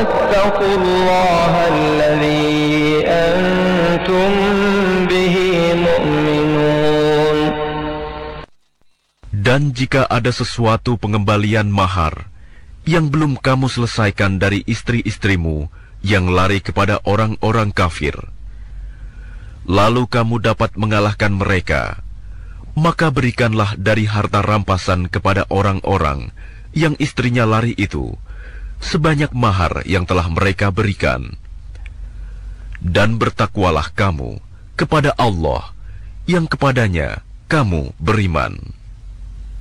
واتقوا الله الذي أنتم به مؤمنون. Dan jika ada sesuatu pengembalian mahar yang belum kamu selesaikan dari istri-istrimu yang lari kepada orang-orang kafir, lalu kamu dapat mengalahkan mereka, maka berikanlah dari harta rampasan kepada orang-orang yang istrinya lari itu sebanyak mahar yang telah mereka berikan. Dan bertakwalah kamu kepada Allah yang kepadanya kamu beriman.